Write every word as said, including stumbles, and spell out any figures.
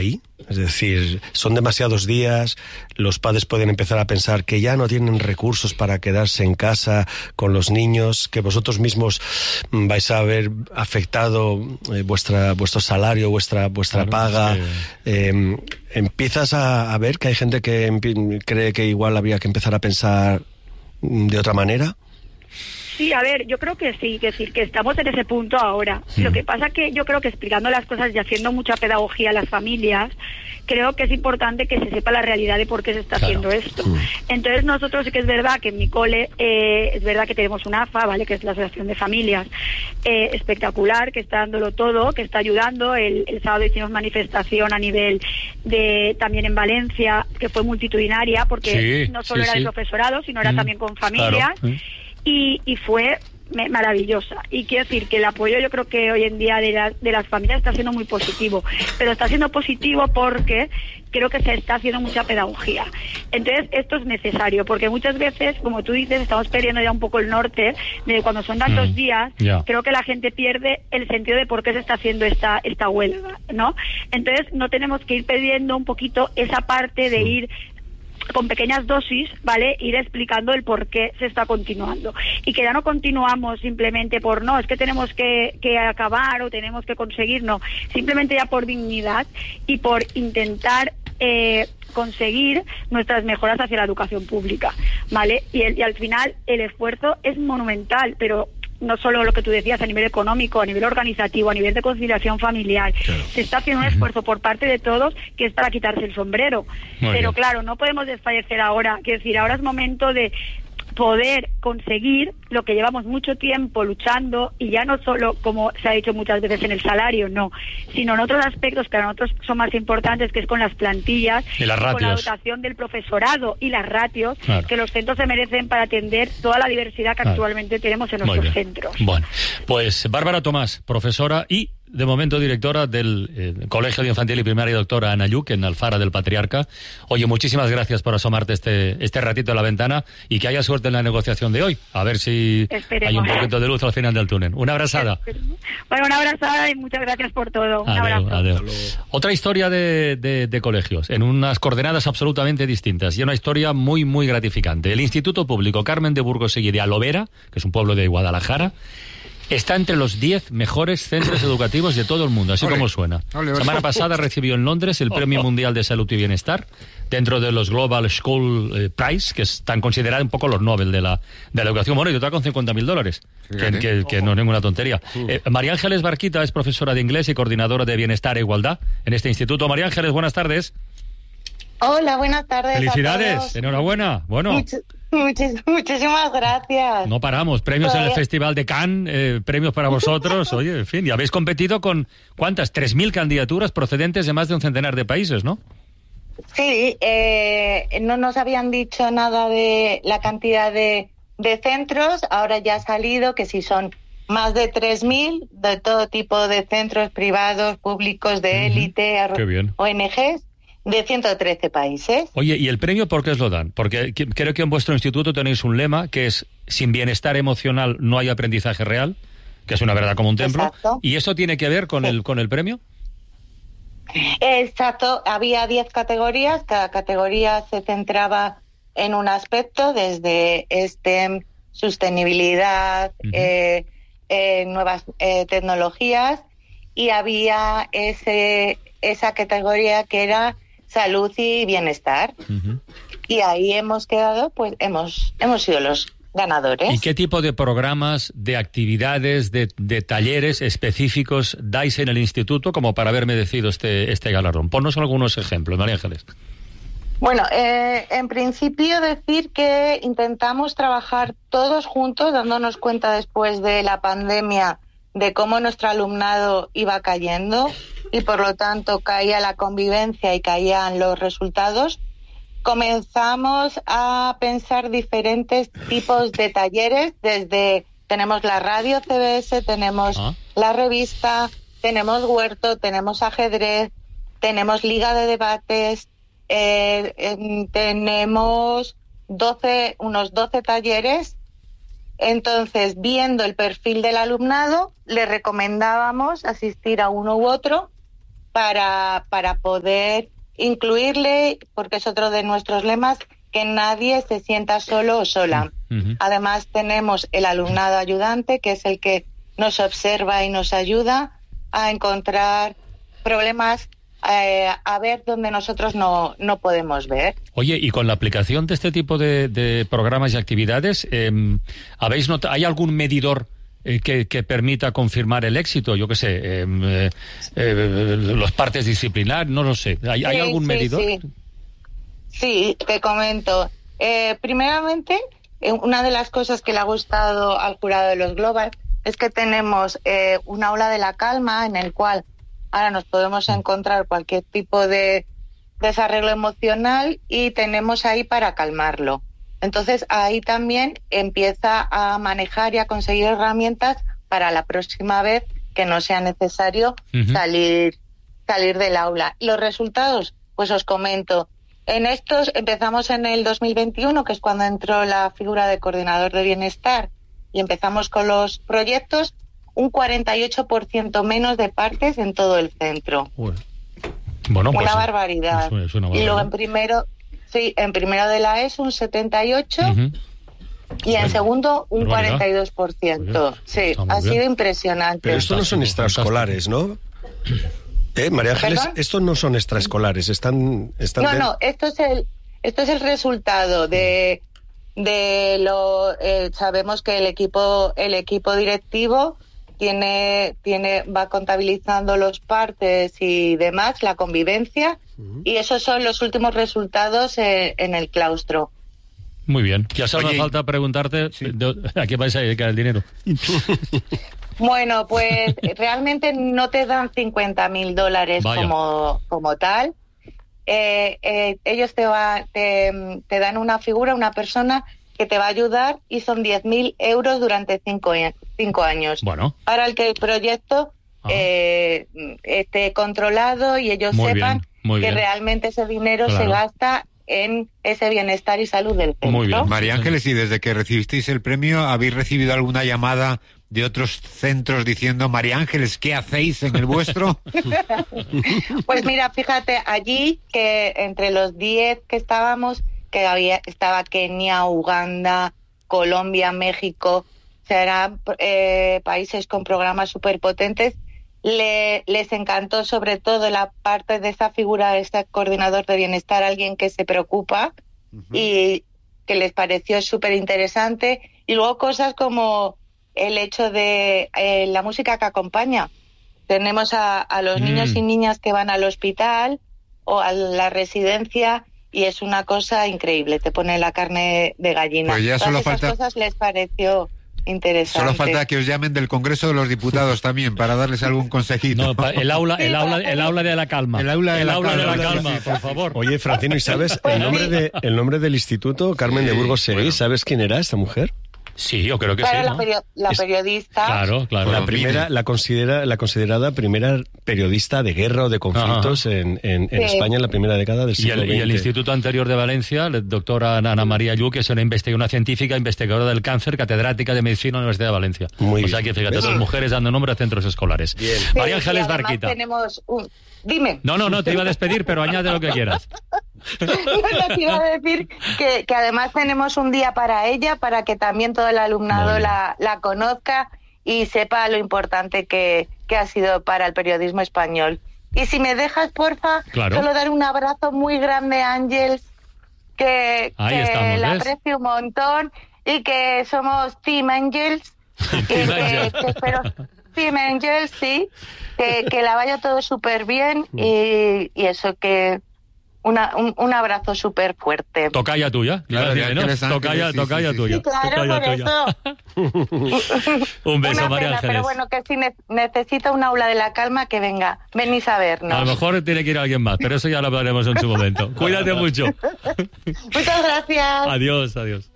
ahí? Es decir, son demasiados días, los padres pueden empezar a pensar que ya no tienen recursos para quedarse en casa con los niños, que vosotros mismos vais a haber afectado eh, vuestra vuestro salario, vuestra vuestra claro, paga. Sí. Eh, empiezas a, a ver que hay gente que empi- cree que igual habría que empezar a pensar de otra manera. Sí, a ver, yo creo que sí, que decir que estamos en ese punto ahora. Sí. Lo que pasa que yo creo que explicando las cosas y haciendo mucha pedagogía a las familias, creo que es importante que se sepa la realidad de por qué se está claro. haciendo esto. Sí. Entonces nosotros sí que es verdad que en mi cole eh, es verdad que tenemos una A F A, ¿vale? Que es la Asociación de Familias, eh, espectacular, que está dándolo todo, que está ayudando. El, el sábado hicimos manifestación a nivel de, también en Valencia, que fue multitudinaria, porque sí, no solo sí, era sí. el profesorado, sino era mm, también con familias. Claro. Y, y fue maravillosa. Y quiero decir que el apoyo yo creo que hoy en día de, la, de las familias está siendo muy positivo, pero está siendo positivo porque creo que se está haciendo mucha pedagogía. Entonces esto es necesario, porque muchas veces, como tú dices, estamos perdiendo ya un poco el norte de cuando son tantos mm, días, yeah. creo que la gente pierde el sentido de por qué se está haciendo esta, esta huelga, ¿no? Entonces no tenemos que ir perdiendo un poquito esa parte de sí. ir con pequeñas dosis, ¿vale? Ir explicando el por qué se está continuando. Y que ya no continuamos simplemente por, no, es que tenemos que, que acabar o tenemos que conseguir, no. Simplemente ya por dignidad y por intentar eh, conseguir nuestras mejoras hacia la educación pública, ¿vale? Y, el, y al final el esfuerzo es monumental, pero no solo lo que tú decías a nivel económico, a nivel organizativo, a nivel de conciliación familiar. Claro. Se está haciendo un esfuerzo por parte de todos que es para quitarse el sombrero. Muy Pero bien. Claro, no podemos desfallecer ahora. Quiero decir, ahora es momento de poder conseguir lo que llevamos mucho tiempo luchando, y ya no solo, como se ha dicho muchas veces, en el salario, no, sino en otros aspectos que a nosotros son más importantes, que es con las plantillas, y las ratios, con la dotación del profesorado y las ratios, claro. que los centros se merecen para atender toda la diversidad que claro. actualmente tenemos en nuestros centros. Bueno, pues Bárbara Tomás, profesora y de momento directora del eh, Colegio de Infantil y Primaria Doctora Ana Lluch, en Alfara del Patriarca. Oye, muchísimas gracias por asomarte este este ratito a la ventana y que haya suerte en la negociación de hoy. A ver si Esperemos. hay un poquito de luz al final del túnel. Una abrazada. Bueno, una abrazada y muchas gracias por todo. Un adeu, abrazo. Adeu. Otra historia de, de, de colegios, en unas coordenadas absolutamente distintas y una historia muy, muy gratificante. El Instituto Público Carmen de Burgosegui de Alovera, que es un pueblo de Guadalajara, está entre los diez mejores centros educativos de todo el mundo, así ole, como suena. Ole, ole. Semana pasada recibió en Londres el Premio Mundial de Salud y Bienestar, dentro de los Global School Prize, que están considerados un poco los Nobel de la, de la educación. Bueno, y otra con cincuenta mil dólares, que, que, que no es ninguna tontería. Uh. Eh, María Ángeles Barquita es profesora de inglés y coordinadora de Bienestar e Igualdad en este instituto. María Ángeles, buenas tardes. Hola, buenas tardes. Felicidades, enhorabuena. Bueno. Much, muchis, muchísimas gracias. No paramos, premios pues... en el Festival de Cannes, eh, premios para vosotros. Oye, en fin, y habéis competido con, ¿cuántas? tres mil candidaturas procedentes de más de un centenar de países, ¿no? Sí, eh, no nos habían dicho nada de la cantidad de, de centros, ahora ya ha salido que si son más de tres mil de todo tipo de centros privados, públicos, de élite, uh-huh. O N Ges. De ciento trece países. Oye, ¿y el premio por qué os lo dan? Porque creo que en vuestro instituto tenéis un lema que es: sin bienestar emocional no hay aprendizaje real, que es una verdad como un templo. Exacto. ¿Y eso tiene que ver con, sí. el, con el premio? Exacto. Había diez categorías, cada categoría se centraba en un aspecto, desde STEM, sostenibilidad, uh-huh. eh, eh, nuevas eh, tecnologías, y había ese esa categoría que era salud y bienestar. Uh-huh. Y ahí hemos quedado, pues hemos hemos sido los ganadores. ¿Y qué tipo de programas, de actividades, de, de talleres específicos dais en el instituto como para haber merecido este, este galardón? Ponnos algunos ejemplos, María Ángeles. Bueno, eh, en principio decir que intentamos trabajar todos juntos, dándonos cuenta después de la pandemia de cómo nuestro alumnado iba cayendo y por lo tanto caía la convivencia y caían los resultados. Comenzamos a pensar diferentes tipos de talleres, desde tenemos la radio C B S, tenemos ¿Ah? la revista, tenemos huerto, tenemos ajedrez, tenemos liga de debates, eh, eh, tenemos doce, unos doce talleres. Entonces, viendo el perfil del alumnado, le recomendábamos asistir a uno u otro para, para poder incluirle, porque es otro de nuestros lemas, que nadie se sienta solo o sola. Uh-huh. Además tenemos el alumnado ayudante, que es el que nos observa y nos ayuda a encontrar problemas, eh, a ver donde nosotros no, no podemos ver. Oye, y con la aplicación de este tipo de, de programas y actividades, eh, ¿habéis not- ¿hay algún medidor eh, que, que permita confirmar el éxito? Yo qué sé, eh, eh, eh, los partes disciplinar, no lo sé. ¿Hay, sí, ¿hay algún sí, medidor? Sí. Sí, te comento. Eh, primeramente, eh, una de las cosas que le ha gustado al jurado de los Global es que tenemos eh, un aula de la calma en el cual ahora nos podemos encontrar cualquier tipo de desarreglo emocional y tenemos ahí para calmarlo. Entonces ahí también empieza a manejar y a conseguir herramientas para la próxima vez que no sea necesario uh-huh. salir, salir del aula. Los resultados, pues os comento. En estos empezamos en el dos mil veintiuno, que es cuando entró la figura de coordinador de bienestar, y empezamos con los proyectos, un cuarenta y ocho por ciento menos de partes en todo el centro. Bueno, bueno pues, una barbaridad. Es, es una barbaridad. Y luego en primero, sí, en primero de la ESO un setenta y ocho por ciento, uh-huh. y en bueno, segundo un cuarenta y dos por ciento. Sí, ha sido bien. Impresionante. Pero esto no son extraescolares, ¿no? ¿Eh, María Ángeles? ¿Perdón? Estos no son extraescolares, están... están no, de... no, esto es el esto es el resultado de, de lo... Eh, sabemos que el equipo el equipo directivo tiene tiene va contabilizando los partes y demás, la convivencia, uh-huh. y esos son los últimos resultados eh, en el claustro. Muy bien. Ya solo me falta preguntarte sí. ¿a qué vais a dedicar el dinero? Bueno, pues realmente no te dan cincuenta mil dólares como, como tal. Eh, eh, ellos te, va, te, te dan una figura, una persona que te va a ayudar y son diez mil euros durante cinco, cinco años. Bueno. Para el que el proyecto eh, esté controlado y ellos muy sepan bien, muy que bien. realmente ese dinero claro. se gasta en ese bienestar y salud del centro. Muy bien. María Ángeles, y desde que recibisteis el premio, ¿habéis recibido alguna llamada de otros centros diciendo, María Ángeles, ¿qué hacéis en el vuestro? Pues mira, fíjate, allí que entre los diez que estábamos, que había estaba Kenia, Uganda, Colombia, México, o sea, eran eh, países con programas súper potentes. Le, les encantó sobre todo la parte de esa figura de este coordinador de bienestar, alguien que se preocupa uh-huh. y que les pareció súper interesante. Y luego cosas como el hecho de eh, la música que acompaña. Tenemos a, a los mm. niños y niñas que van al hospital o a la residencia y es una cosa increíble, te pone la carne de gallina. Pues ya Todas solo esas falta... cosas les pareció interesante. Solo falta que os llamen del Congreso de los Diputados también para darles algún consejito. No, el aula, el aula, el aula de la calma. El aula de, el la, aula calma, de la calma, por favor. Oye, Francino, ¿y sabes el nombre de el nombre del instituto? Carmen de Burgos Seguí, bueno. ¿Sabes quién era esta mujer? Sí, yo creo que claro, sí, la, ¿no? perio- la es, periodista. Claro, claro. La primera, la considera, la considerada primera periodista de guerra o de conflictos Ajá. en, en, en sí. España en la primera década del siglo y el, veinte. Y el Instituto Anterior de Valencia, la doctora Ana María Lluc, que es una, investiga, una científica investigadora del cáncer, catedrática de medicina en la Universidad de Valencia. Muy o sea que fíjate, dos mujeres dando nombre a centros escolares. Bien. Sí, María Ángeles Barquita. Tenemos un... Dime. No, no, no, te iba a despedir, pero añade lo que quieras. No, te iba a decir que, que además tenemos un día para ella, para que también todo el alumnado la, la conozca y sepa lo importante que, que ha sido para el periodismo español. Y si me dejas, porfa, claro. solo dar un abrazo muy grande a Ángels, que, Ahí que estamos, la ¿ves? aprecio un montón y que somos Team Ángels. Team que, Ángels. que, que espero... Team Ángels, sí, que, que la vaya todo súper bien y, y eso, que una, un, un abrazo súper fuerte. Tocaya tuya. Claro, decirle, ¿no? Tocaya, sí, tocaya sí, sí, tuya. Sí, claro, tocaya por tuya. eso. Un beso, Una María pena, Ángeles. pero bueno, que si ne- necesita un aula de la calma, que venga, venís a vernos. A lo mejor tiene que ir alguien más, pero eso ya lo hablaremos en su momento. Cuídate mucho. Muchas gracias. Adiós, adiós.